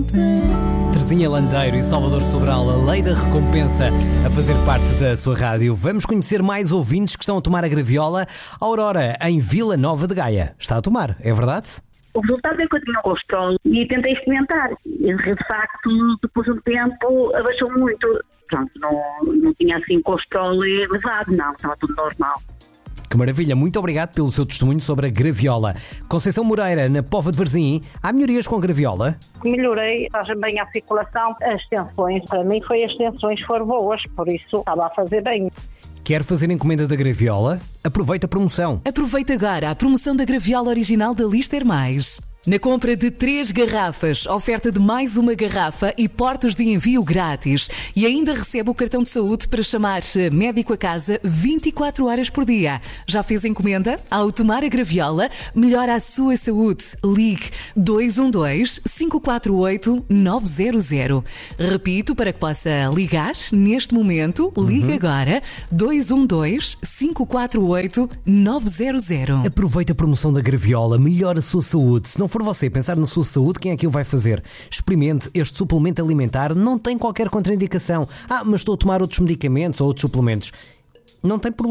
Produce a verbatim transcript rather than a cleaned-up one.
Terezinha Landeiro e Salvador Sobral, a lei da recompensa a fazer parte da sua rádio. Vamos conhecer mais ouvintes que estão a tomar a graviola. A Aurora, em Vila Nova de Gaia, está a tomar, é verdade? O resultado é que eu tinha um colesterol e tentei experimentar. E, de facto, depois de um tempo, abaixou muito. Pronto, não, não tinha assim colesterol elevado, não, estava tudo normal. Que maravilha, muito obrigado pelo seu testemunho sobre a graviola. Conceição Moreira, na Póvoa de Varzim, há melhorias com a graviola? Melhorei, faz bem a circulação, as tensões, para mim foi as tensões foram boas, por isso estava a fazer bem. Quer fazer encomenda da graviola? Aproveita a promoção. Aproveita agora a promoção da graviola original da Lister Mais. Na compra de três garrafas, oferta de mais uma garrafa e portos de envio grátis. E ainda recebe o cartão de saúde para chamar médico a casa vinte e quatro horas por dia. Já fez encomenda? Ao tomar a graviola, melhora a sua saúde. Ligue dois um dois, cinco quatro oito, nove zero zero. Repito, para que possa ligar neste momento, ligue uhum. agora dois um dois, cinco quatro oito, nove zero zero. Aproveita a promoção da graviola, melhora a sua saúde. Se não for você pensar na sua saúde, quem é que o vai fazer? Experimente este suplemento alimentar, não tem qualquer contraindicação. Ah, mas estou a tomar outros medicamentos ou outros suplementos. Não tem problema.